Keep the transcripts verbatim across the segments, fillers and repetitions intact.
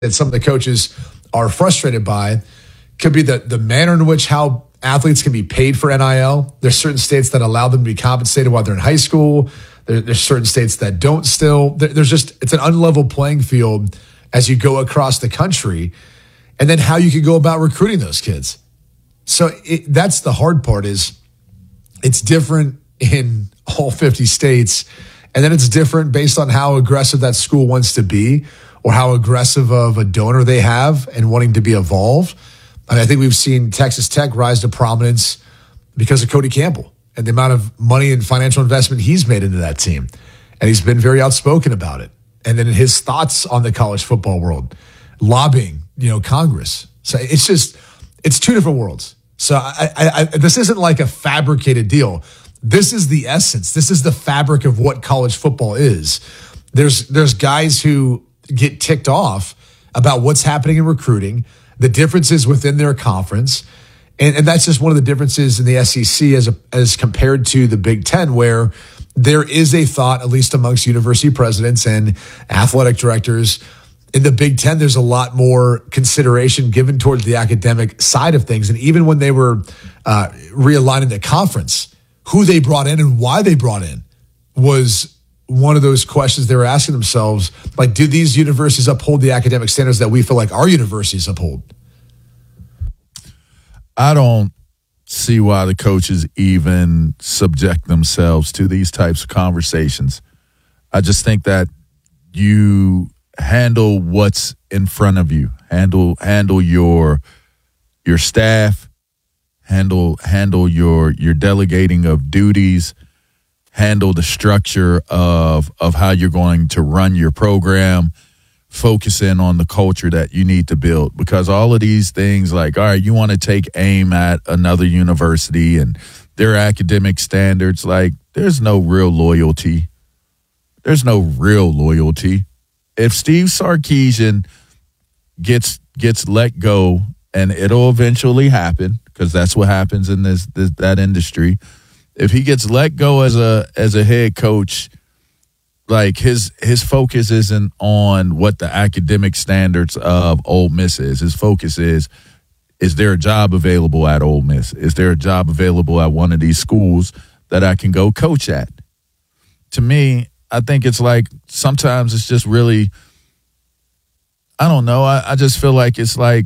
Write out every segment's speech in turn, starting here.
that some of the coaches are frustrated by could be the, the manner in which how athletes can be paid for N I L. There's certain states that allow them to be compensated while they're in high school. There, there's certain states that don't still. There, there's just, it's an unlevel playing field as you go across the country, and then how you can go about recruiting those kids. So it, that's the hard part, is it's different in all fifty states, and then it's different based on how aggressive that school wants to be or how aggressive of a donor they have and wanting to be involved. And I think we've seen Texas Tech rise to prominence because of Cody Campbell and the amount of money and financial investment he's made into that team. And he's been very outspoken about it. And then his thoughts on the college football world, lobbying, you know, Congress. So it's just, it's two different worlds. So I, I, I, this isn't like a fabricated deal. This is the essence. This is the fabric of what college football is. There's, there's guys who get ticked off about what's happening in recruiting, the differences within their conference. And, and that's just one of the differences in the S E C as a, as compared to the Big Ten, where there is a thought, at least amongst university presidents and athletic directors, in the Big Ten, there's a lot more consideration given towards the academic side of things. And even when they were uh, realigning the conference, who they brought in and why they brought in was one of those questions they were asking themselves. Like, do these universities uphold the academic standards that we feel like our universities uphold? I don't see why the coaches even subject themselves to these types of conversations. I just think that you handle what's in front of you, handle handle your your staff, handle handle your your delegating of duties, handle the structure of of how you're going to run your program, focus in on the culture that you need to build. Because all of these things, like, all right, you want to take aim at another university and their academic standards, like, there's no real loyalty. There's no real loyalty. If Steve Sarkisian gets gets let go, and it'll eventually happen, because that's what happens in this, this that industry. If he gets let go as a as a head coach, like his his focus isn't on what the academic standards of Ole Miss is. His focus is, is there a job available at Ole Miss? Is there a job available at one of these schools that I can go coach at? To me, I think it's like sometimes it's just really, I don't know. I, I just feel like it's like,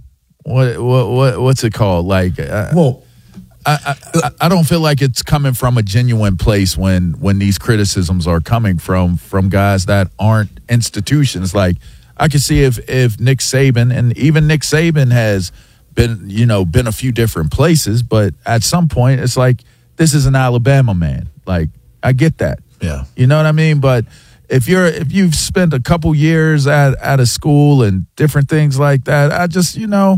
what what what what's it called? Like, I, well. I, I I don't feel like it's coming from a genuine place when when these criticisms are coming from from guys that aren't institutions. Like, I could see if if Nick Saban, and even Nick Saban has been, you know, been a few different places, but at some point it's like, this is an Alabama man. Like, I get that. Yeah. You know what I mean? But if you're if you've spent a couple years at at a school and different things like that, I just, you know,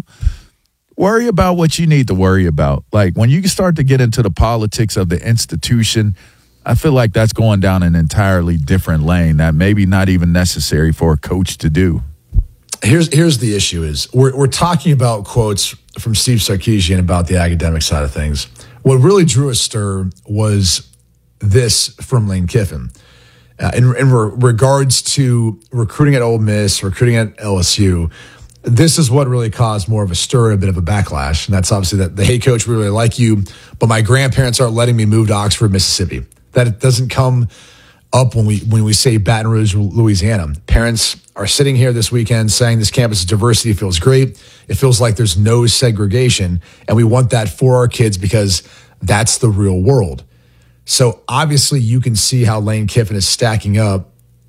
worry about what you need to worry about. Like, when you start to get into the politics of the institution, I feel like that's going down an entirely different lane that maybe not even necessary for a coach to do. Here's here's the issue is we're we're talking about quotes from Steve Sarkisian about the academic side of things. What really drew a stir was this from Lane Kiffin. Uh, in, in re- regards to recruiting at Ole Miss, recruiting at L S U, this is what really caused more of a stir, a bit of a backlash. And that's obviously that the hey coach, we really like you, but my grandparents aren't letting me move to Oxford, Mississippi. That it doesn't come up when we when we say Baton Rouge, Louisiana. Parents are sitting here this weekend saying this campus diversity feels great. It feels like there's no segregation, and we want that for our kids because that's the real world. So obviously you can see how Lane Kiffin is stacking up,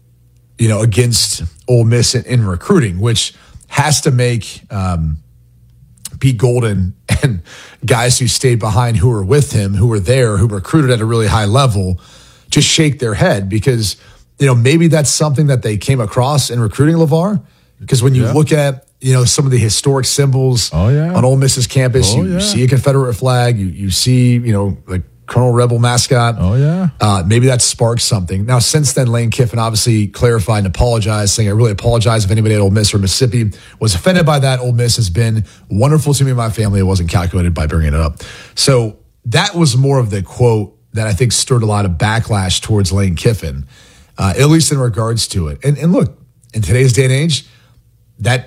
you know, against Ole Miss in, in recruiting, which has to make um, Pete Golden and guys who stayed behind, who were with him, who were there, who recruited at a really high level, just shake their head because, you know, maybe that's something that they came across in recruiting LeVar. Because when you yeah. look at, you know, some of the historic symbols oh, yeah. on Ole Miss's campus, oh, you, yeah. you see a Confederate flag, you you see, you know, the Colonel Rebel mascot. Oh, yeah. Uh, maybe that sparked something. Now, since then, Lane Kiffin obviously clarified and apologized, saying, I really apologize if anybody at Ole Miss or Mississippi was offended by that. Ole Miss has been wonderful to me and my family. It wasn't calculated by bringing it up. So that was more of the quote that I think stirred a lot of backlash towards Lane Kiffin, uh, at least in regards to it. And, and look, in today's day and age, that